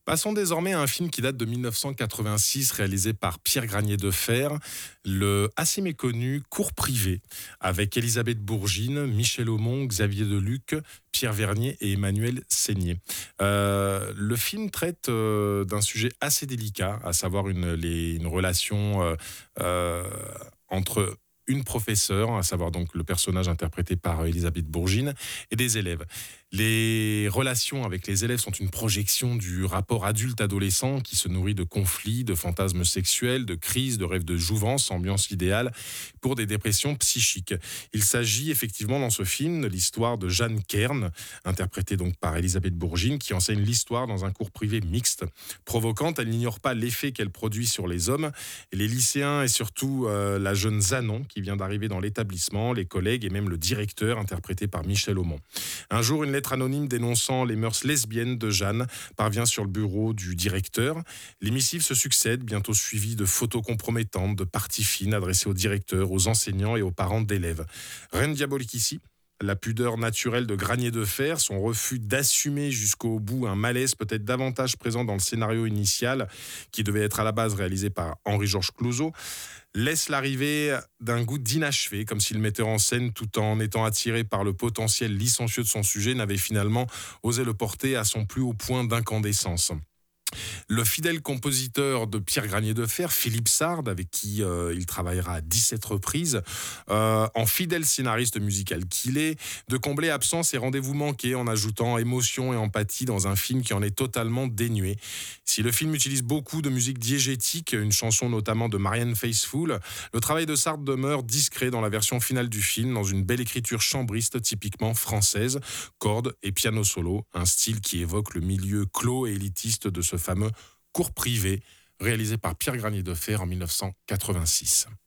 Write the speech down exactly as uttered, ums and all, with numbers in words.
Passons désormais à un film qui date de dix-neuf cent quatre-vingt-six, réalisé par Pierre Granier de Fer, le assez méconnu Cours privé, avec Élisabeth Bourgine, Michel Aumont, Xavier Deluc, Pierre Vernier et Emmanuel Seigné. Euh, le film traite euh, d'un sujet assez délicat, à savoir une, les, une relation euh, euh, entre une professeure, à savoir donc le personnage interprété par Élisabeth Bourgine, et des élèves. Les relations avec les élèves sont une projection du rapport adulte-adolescent qui se nourrit de conflits, de fantasmes sexuels, de crises, de rêves de jouvence, ambiance idéale pour des dépressions psychiques. Il s'agit effectivement dans ce film de l'histoire de Jeanne Kern, interprétée donc par Élisabeth Bourgine, qui enseigne l'histoire dans un cours privé mixte. Provocante, elle n'ignore pas l'effet qu'elle produit sur les hommes, et les lycéens et surtout euh, la jeune Zanon qui vient d'arriver dans l'établissement, les collègues et même le directeur interprété par Michel Aumont. Un jour, une lettre anonyme dénonçant les mœurs lesbiennes de Jeanne parvient sur le bureau du directeur. Les missives se succèdent, bientôt suivies de photos compromettantes, de parties fines adressées au directeur, aux enseignants et aux parents d'élèves. Rien de diabolique ici. La pudeur naturelle de Granier de Fer, son refus d'assumer jusqu'au bout un malaise peut-être davantage présent dans le scénario initial, qui devait être à la base réalisé par Henri-Georges Clouzot, laisse l'arrivée d'un goût d'inachevé, comme si le metteur en scène, tout en étant attiré par le potentiel licencieux de son sujet, n'avait finalement osé le porter à son plus haut point d'incandescence. Le fidèle compositeur de Pierre Granier de Fer, Philippe Sard, avec qui euh, il travaillera à dix-sept reprises, euh, en fidèle scénariste musical qu'il est, de combler absence et rendez-vous manqués en ajoutant émotion et empathie dans un film qui en est totalement dénué. Si le film utilise beaucoup de musique diégétique, une chanson notamment de Marianne Faithfull, le travail de Sard demeure discret dans la version finale du film, dans une belle écriture chambriste typiquement française, cordes et piano solo, un style qui évoque le milieu clos et élitiste de ce fameux Cours privé, réalisé par Pierre Granier de Fer en dix-neuf cent quatre-vingt-six.